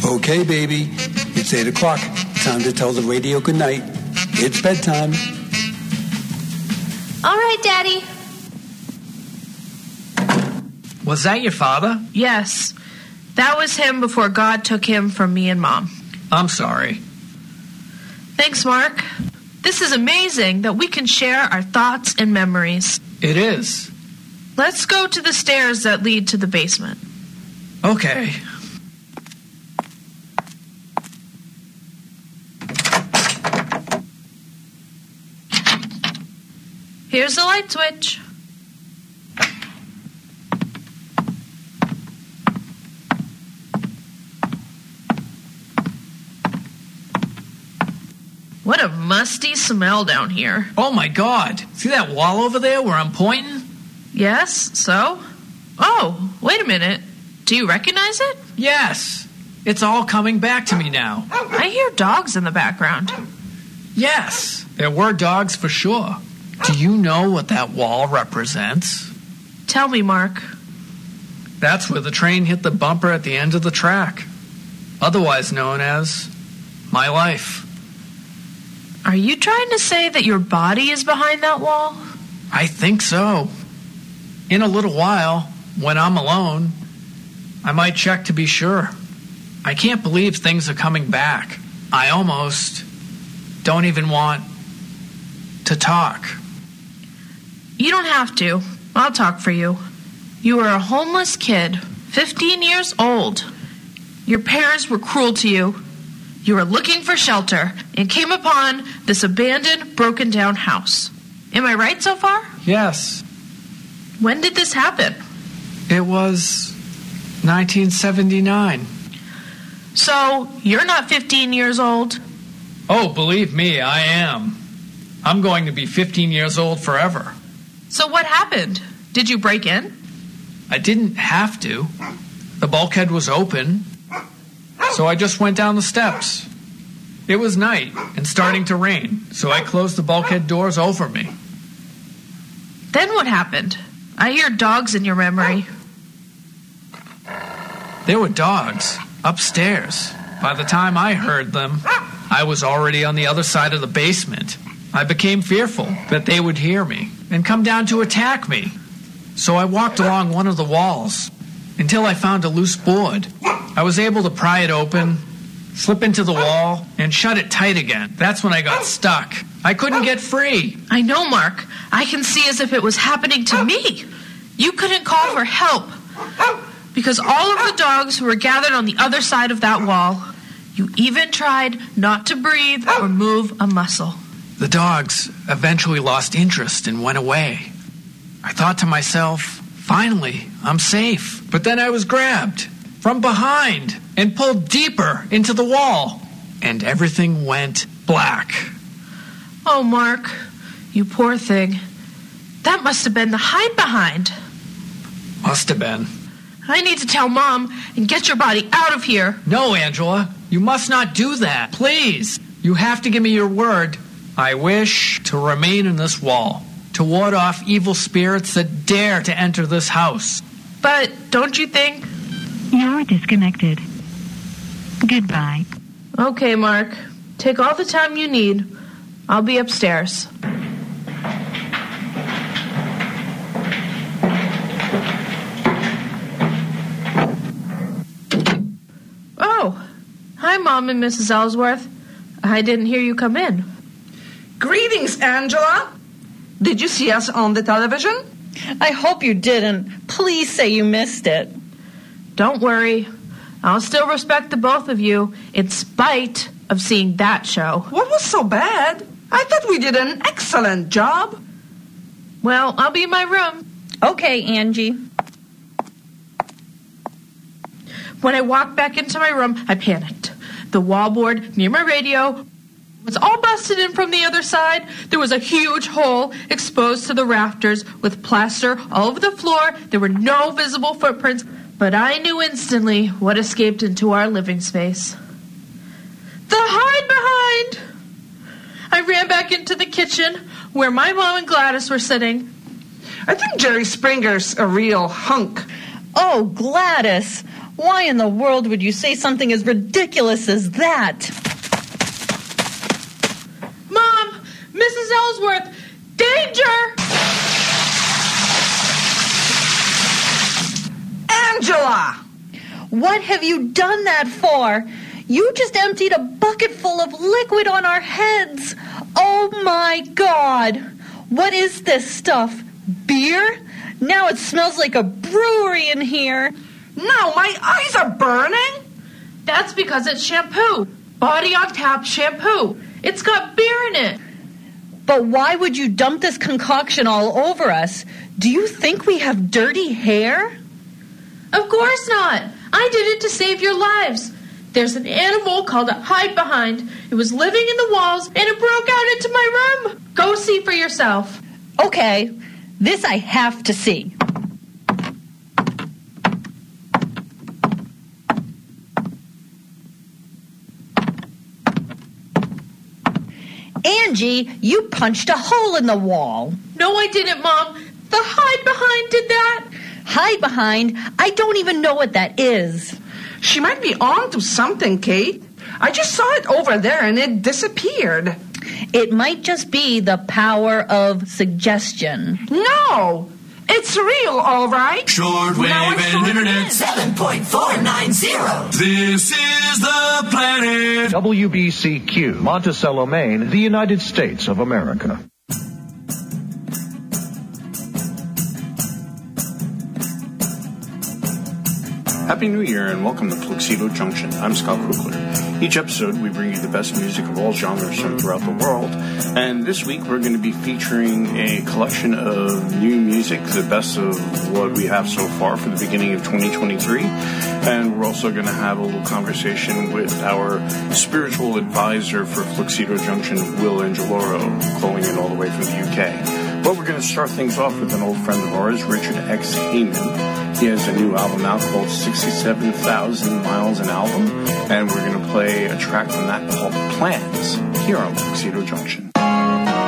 Okay, baby. It's 8 o'clock. Time to tell the radio goodnight. It's bedtime. All right, Daddy. Was that your father? Yes. That was him before God took him from me and Mom. I'm sorry. Thanks, Mark. This is amazing that we can share our thoughts and memories. It is. Let's go to the stairs that lead to the basement. Okay. Here's the light switch. What a musty smell down here. Oh my God. See that wall over there where I'm pointing? Yes, so? Oh, wait a minute. Do you recognize it? Yes. It's all coming back to me now. I hear dogs in the background. Yes. There were dogs for sure. Do you know what that wall represents? Tell me, Mark. That's where the train hit the bumper at the end of the track. Otherwise known as my life. Are you trying to say that your body is behind that wall? I think so. In a little while, when I'm alone, I might check to be sure. I can't believe things are coming back. I almost don't even want to talk. You don't have to. I'll talk for you. You were a homeless kid, 15 years old. Your parents were cruel to you. You were looking for shelter and came upon this abandoned, broken-down house. Am I right so far? Yes. When did this happen? It was 1979. So, you're not 15 years old? Oh, believe me, I am. I'm going to be 15 years old forever. So what happened? Did you break in? I didn't have to. The bulkhead was open, so I just went down the steps. It was night and starting to rain, so I closed the bulkhead doors over me. Then what happened? I hear dogs in your memory. There were dogs upstairs. By the time I heard them, I was already on the other side of the basement. I became fearful that they would hear me and come down to attack me. So I walked along one of the walls until I found a loose board. I was able to pry it open, slip into the wall, and shut it tight again. That's when I got stuck. I couldn't get free. I know, Mark. I can see as if it was happening to me. You couldn't call for help because all of the dogs who were gathered on the other side of that wall. You even tried not to breathe or move a muscle. The dogs eventually lost interest and went away. I thought to myself, finally, I'm safe. But then I was grabbed from behind and pulled deeper into the wall. And everything went black. Oh, Mark, you poor thing. That must have been the hide behind. Must have been. I need to tell Mom and get your body out of here. No, Angela, you must not do that. Please. You have to give me your word. I wish to remain in this wall, to ward off evil spirits that dare to enter this house. But don't you think... You're disconnected. Goodbye. Okay, Mark. Take all the time you need. I'll be upstairs. Oh, hi, Mom and Mrs. Ellsworth. I didn't hear you come in. Greetings, Angela. Did you see us on the television? I hope you didn't. Please say you missed it. Don't worry. I'll still respect the both of you in spite of seeing that show. What was so bad? I thought we did an excellent job. Well, I'll be in my room. Okay, Angie. When I walked back into my room, I panicked. The wallboard near my radio was all busted in from the other side. There was a huge hole exposed to the rafters with plaster all over the floor. There were no visible footprints, but I knew instantly what escaped into our living space. The hide behind! I ran back into the kitchen where my mom and Gladys were sitting. I think Jerry Springer's a real hunk. Oh, Gladys, Why in the world would you say something as ridiculous as that? Mom! Mrs. Ellsworth! Danger! Angela! What have you done that for? You just emptied a bucket full of liquid on our heads. Oh, my God. What is this stuff? Beer? Now it smells like a brewery in here. No, my eyes are burning. That's because it's shampoo. Body on Tap shampoo. It's got beer in it. But why would you dump this concoction all over us? Do you think we have dirty hair? Of course not. I did it to save your lives. There's an animal called a hide behind. It was living in the walls and it broke out into my room. Go see for yourself. Okay, this I have to see. Angie, you punched a hole in the wall. No, I didn't, Mom. The hide behind did that. Hide behind? I don't even know what that is. She might be on to something, Kate. I just saw it over there and it disappeared. It might just be the power of suggestion. No! It's real, all right. Shortwave and internet 7.490. This is the planet. WBCQ, Monticello, Maine, the United States of America. Happy New Year and welcome to Fluxido Junction. I'm Scott Krugler. Each episode we bring you the best music of all genres from throughout the world. And this week we're going to be featuring a collection of new music, the best of what we have so far for the beginning of 2023. And we're also going to have a little conversation with our spiritual advisor for Fluxido Junction, Will Angeloro, calling in all the way from the UK. But we're going to start things off with an old friend of ours, Richard X. Heyman. He has a new album out called 67,000 Miles an Album, and we're going to play a track from that called Plans here on Tuxedo Junction.